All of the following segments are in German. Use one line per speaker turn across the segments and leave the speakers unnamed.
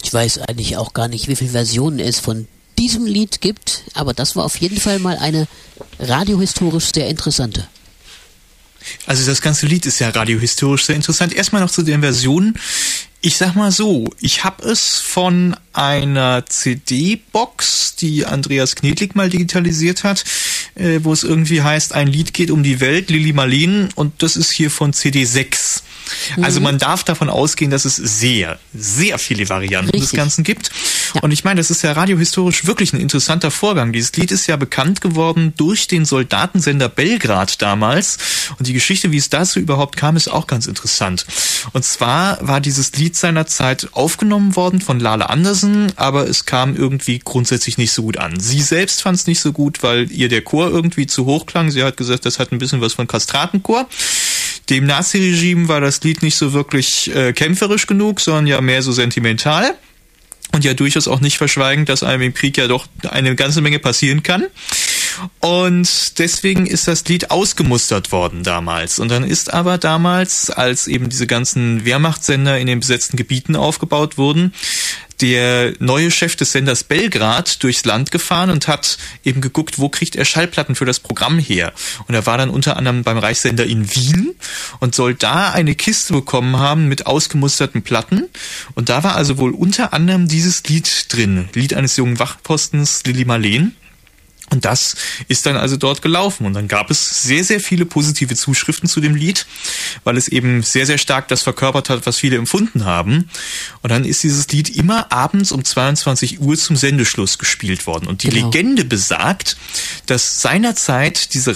Ich weiß eigentlich auch gar nicht, wie viele Versionen es von diesem Lied gibt, aber das war auf jeden Fall mal eine radiohistorisch sehr interessante.
Also das ganze Lied ist ja radiohistorisch sehr interessant. Erstmal noch zu den Versionen. Ich sag mal so, ich habe es von einer CD-Box, die Andreas Knedlik mal digitalisiert hat, wo es irgendwie heißt, ein Lied geht um die Welt, Lili Marleen, und das ist hier von CD 6. Also man darf davon ausgehen, dass es sehr, sehr viele Varianten des Ganzen gibt. Ja. Und ich meine, das ist ja radiohistorisch wirklich ein interessanter Vorgang. Dieses Lied ist ja bekannt geworden durch den Soldatensender Belgrad damals. Und die Geschichte, wie es dazu überhaupt kam, ist auch ganz interessant. Und zwar war dieses Lied seinerzeit aufgenommen worden von Lale Andersen, aber es kam irgendwie grundsätzlich nicht so gut an. Sie selbst fand es nicht so gut, weil ihr der Chor irgendwie zu hoch klang. Sie hat gesagt, das hat ein bisschen was von Kastratenchor. Dem Nazi-Regime war das Lied nicht so wirklich kämpferisch genug, sondern ja mehr so sentimental. Und ja durchaus auch nicht verschweigen, dass einem im Krieg ja doch eine ganze Menge passieren kann. Und deswegen ist das Lied ausgemustert worden damals. Und dann ist aber damals, als eben diese ganzen Wehrmachtssender in den besetzten Gebieten aufgebaut wurden, der neue Chef des Senders Belgrad durchs Land gefahren und hat eben geguckt, wo kriegt er Schallplatten für das Programm her. Und er war dann unter anderem beim Reichssender in Wien und soll da eine Kiste bekommen haben mit ausgemusterten Platten. Und da war also wohl unter anderem dieses Lied drin. Lied eines jungen Wachpostens, Lili Marleen. Und das ist dann also dort gelaufen. Und dann gab es sehr, sehr viele positive Zuschriften zu dem Lied, weil es eben sehr, sehr stark das verkörpert hat, was viele empfunden haben. Und dann ist dieses Lied immer abends um 22 Uhr zum Sendeschluss gespielt worden. Und die Legende besagt, dass seinerzeit die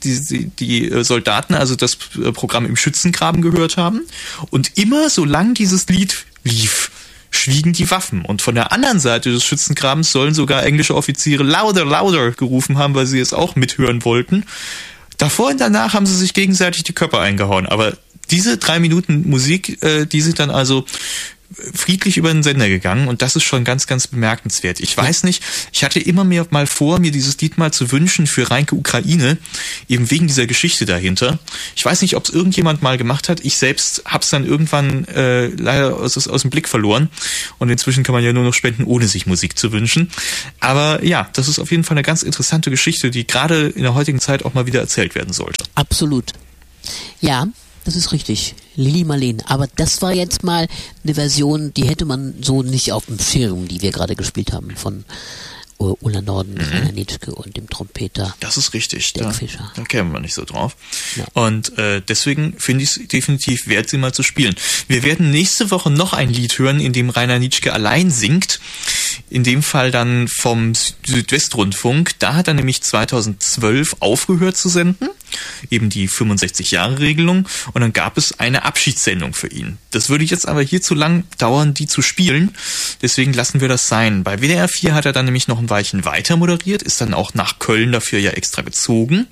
Soldaten also das Programm im Schützengraben gehört haben. Und immer solange dieses Lied lief, schwiegen die Waffen. Und von der anderen Seite des Schützengrabens sollen sogar englische Offiziere louder, louder gerufen haben, weil sie es auch mithören wollten. Davor und danach haben sie sich gegenseitig die Köpfe eingehauen. Aber diese 3 Minuten Musik, die sind dann also friedlich über den Sender gegangen, und das ist schon ganz, ganz bemerkenswert. Ich weiß nicht, ich hatte immer mal vor, mir dieses Lied mal zu wünschen für Reinke Ukraine, eben wegen dieser Geschichte dahinter. Ich weiß nicht, ob es irgendjemand mal gemacht hat. Ich selbst habe es dann irgendwann leider aus dem Blick verloren, und inzwischen kann man ja nur noch spenden, ohne sich Musik zu wünschen. Aber ja, das ist auf jeden Fall eine ganz interessante Geschichte, die gerade in der heutigen Zeit auch mal wieder erzählt werden sollte.
Absolut. Ja, das ist richtig. Lili Marleen. Aber das war jetzt mal eine Version, die hätte man so nicht auf dem Schirm, die wir gerade gespielt haben, von Ulla Norden, Rainer Nitschke und dem Trompeter.
Das ist richtig.
Dirk Fischer.
Da kämen wir nicht so drauf. Ja. Und deswegen finde ich es definitiv wert, sie mal zu spielen. Wir werden nächste Woche noch ein Lied hören, in dem Rainer Nitschke allein singt. In dem Fall dann vom Südwestrundfunk. Da hat er nämlich 2012 aufgehört zu senden. Eben die 65-Jahre-Regelung. Und dann gab es eine Abschiedssendung für ihn. Das würde jetzt aber hier zu lang dauern, die zu spielen. Deswegen lassen wir das sein. Bei WDR 4 hat er dann nämlich noch ein Weilchen weiter moderiert, ist dann auch nach Köln dafür ja extra gezogen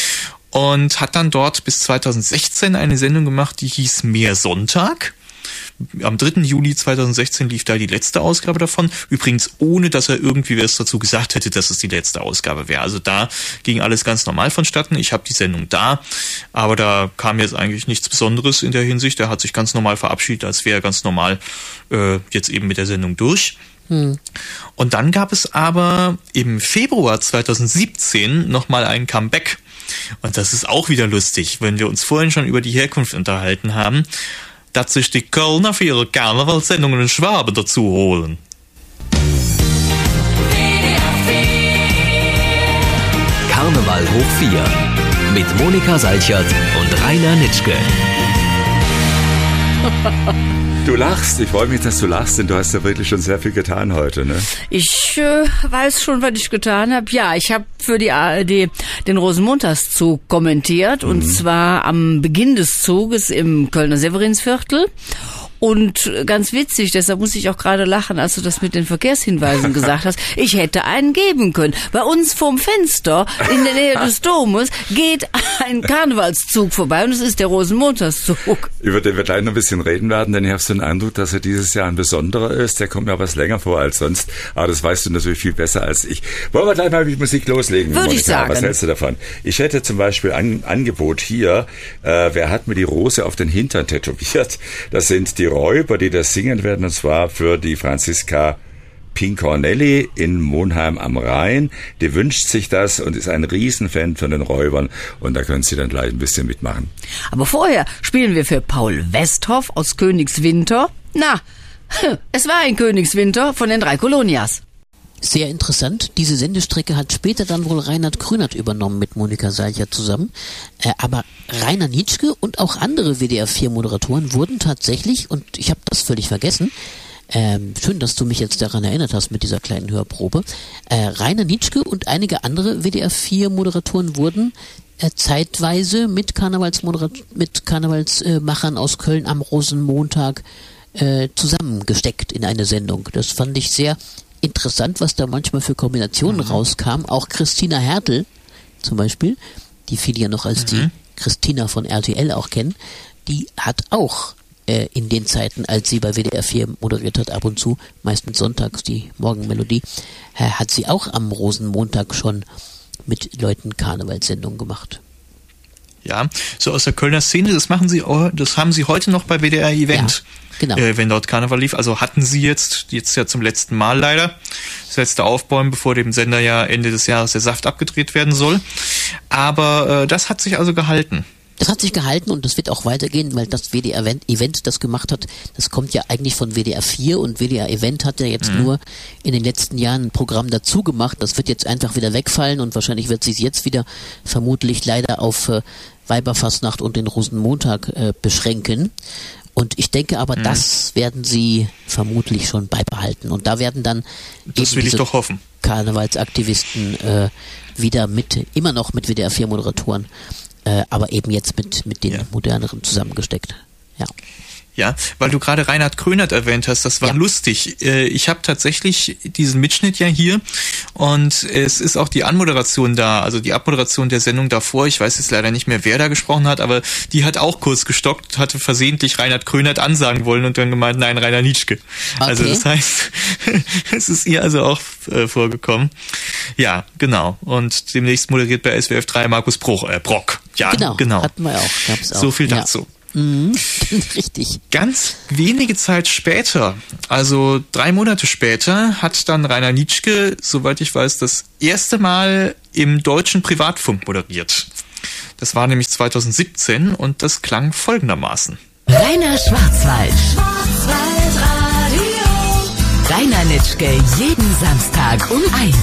und hat dann dort bis 2016 eine Sendung gemacht, die hieß Mehr Sonntag. Am 3. Juli 2016 lief da die letzte Ausgabe davon. Übrigens ohne, dass er irgendwie was dazu gesagt hätte, dass es die letzte Ausgabe wäre. Also da ging alles ganz normal vonstatten. Ich habe die Sendung da, aber da kam jetzt eigentlich nichts Besonderes in der Hinsicht. Er hat sich ganz normal verabschiedet, als wäre er ganz normal jetzt eben mit der Sendung durch. Und dann gab es aber im Februar 2017 nochmal ein Comeback. Und das ist auch wieder lustig, wenn wir uns vorhin schon über die Herkunft unterhalten haben, dass sich die Kölner für ihre Karnevalssendungen in Schwaben dazu holen.
Karneval hoch 4 mit Monika Salchert und Rainer Nitschke.
Du lachst, ich freue mich, dass du lachst, denn du hast ja wirklich schon sehr viel getan heute, ne?
Ich weiß schon, was ich getan habe. Ja, ich habe für die ARD den Rosenmontagszug kommentiert, und zwar am Beginn des Zuges im Kölner Severinsviertel. Und ganz witzig, deshalb muss ich auch gerade lachen, als du das mit den Verkehrshinweisen gesagt hast. Ich hätte einen geben können. Bei uns vorm Fenster in der Nähe des Domes geht ein Karnevalszug vorbei, und es ist der Rosenmontagszug.
Über den wir gleich noch ein bisschen reden werden, denn ich habe so den Eindruck, dass er dieses Jahr ein besonderer ist. Der kommt mir was länger vor als sonst. Aber das weißt du natürlich viel besser als ich. Wollen wir gleich mal mit Musik loslegen?
Würde ich sagen.
Was hältst du davon? Ich hätte zum Beispiel ein Angebot hier. Wer hat mir die Rose auf den Hintern tätowiert? Das sind die Räuber, die das singen werden, und zwar für die Franziska Pincornelli in Monheim am Rhein. Die wünscht sich das und ist ein Riesenfan von den Räubern. Und da können Sie dann gleich ein bisschen mitmachen.
Aber vorher spielen wir für Paul Westhoff aus Königswinter. Na, es war ein Königswinter von den 3 Kolonias.
Sehr interessant. Diese Sendestrecke hat später dann wohl Reinhard Krönert übernommen mit Monika Salchert zusammen. Aber Rainer Nitschke und auch andere WDR-4-Moderatoren wurden tatsächlich, und ich habe das völlig vergessen, schön, dass du mich jetzt daran erinnert hast mit dieser kleinen Hörprobe, Rainer Nitschke und einige andere WDR-4-Moderatoren wurden zeitweise mit Karnevalsmachern aus Köln am Rosenmontag zusammengesteckt in eine Sendung. Das fand ich sehr interessant, was da manchmal für Kombinationen rauskam. Auch Christina Hertel zum Beispiel, die viele ja noch als die Christina von RTL auch kennen, die hat auch in den Zeiten, als sie bei WDR 4 moderiert hat, ab und zu, meistens sonntags die Morgenmelodie, hat sie auch am Rosenmontag schon mit Leuten Karnevalssendungen gemacht.
Ja, so aus der Kölner Szene, das haben sie heute noch bei WDR Event. Ja, genau. Wenn dort Karneval lief. Also hatten sie jetzt ja zum letzten Mal leider, das letzte Aufbäumen, bevor dem Sender ja Ende des Jahres der Saft abgedreht werden soll. Aber das hat sich also gehalten.
Das hat sich gehalten und das wird auch weitergehen, weil das WDR-Event das gemacht hat, das kommt ja eigentlich von WDR 4 und WDR-Event hat ja jetzt nur in den letzten Jahren ein Programm dazu gemacht. Das wird jetzt einfach wieder wegfallen und wahrscheinlich wird sich jetzt wieder vermutlich leider auf Weiberfastnacht und den Rosenmontag beschränken. Und ich denke aber, das werden sie vermutlich schon beibehalten. Und da werden dann
das will ich doch hoffen.
Karnevalsaktivisten wieder immer noch mit WDR 4 Moderatoren, aber eben jetzt mit den moderneren zusammengesteckt. Ja.
Ja, weil du gerade Reinhard Krönert erwähnt hast, das war lustig. Ich habe tatsächlich diesen Mitschnitt ja hier und es ist auch die Anmoderation da, also die Abmoderation der Sendung davor. Ich weiß jetzt leider nicht mehr, wer da gesprochen hat, aber die hat auch kurz gestockt, hatte versehentlich Reinhard Krönert ansagen wollen und dann gemeint, nein, Rainer Nitschke. Okay. Also das heißt, es ist ihr also auch vorgekommen. Ja, genau. Und demnächst moderiert bei SWF 3 Markus Brock. Ja, genau.
Hatten wir auch. Gab's auch.
So viel dazu.
Richtig.
Ganz wenige Zeit später, also 3 Monate später, hat dann Rainer Nitschke, soweit ich weiß, das erste Mal im deutschen Privatfunk moderiert. Das war nämlich 2017 und das klang folgendermaßen.
Rainer Schwarzwald. Rainer Nitschke, jeden Samstag um 1.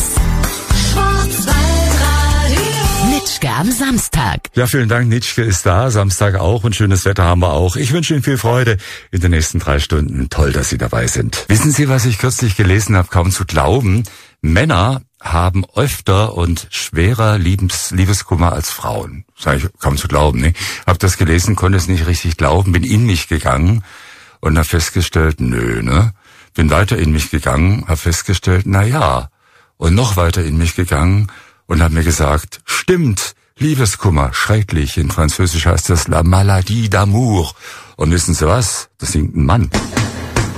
Nitschke am Samstag.
Ja, vielen Dank. Nitschke ist da, Samstag auch und schönes Wetter haben wir auch. Ich wünsche Ihnen viel Freude in den nächsten 3 Stunden. Toll, dass Sie dabei sind. Wissen Sie, was ich kürzlich gelesen habe? Kaum zu glauben. Männer haben öfter und schwerer Liebeskummer als Frauen. Sag ich, kaum zu glauben, ne? Hab das gelesen, konnte es nicht richtig glauben, bin in mich gegangen und habe festgestellt, nö, ne? Bin weiter in mich gegangen, habe festgestellt, na ja, und noch weiter in mich gegangen und habe mir gesagt, stimmt, Liebeskummer, schrecklich, in Französisch heißt das La Maladie d'amour. Und wissen Sie was? Das singt ein Mann.